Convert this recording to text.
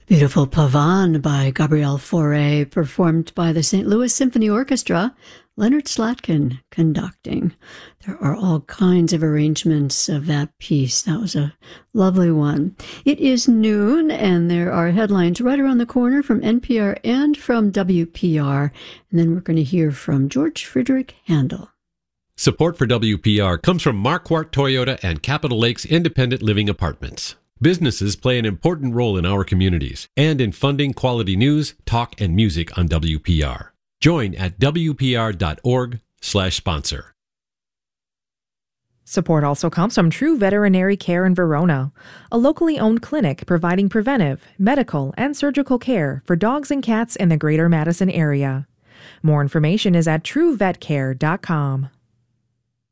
Beautiful Pavane by Gabrielle Fauré, performed by the St. Louis Symphony Orchestra, Leonard Slatkin conducting. There are all kinds of arrangements of that piece. That was a lovely one. It is noon, and there are headlines right around the corner from NPR and from WPR. And then we're going to hear from George Frederick Handel. Support for WPR comes from Marquardt Toyota and Capitol Lakes Independent Living Apartments. Businesses play an important role in our communities and in funding quality news, talk, and music on WPR. Join at wpr.org/sponsor. Support also comes from True Veterinary Care in Verona, a locally owned clinic providing preventive, medical, and surgical care for dogs and cats in the greater Madison area. More information is at truevetcare.com.